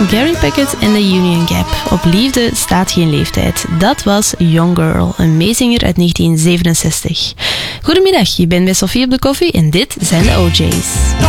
Gary Pickett en de Union Gap. Op liefde staat geen leeftijd. Dat was Young Girl, een meezinger uit 1967. Goedemiddag, je bent bij Sophie op de koffie en dit zijn de OJ's.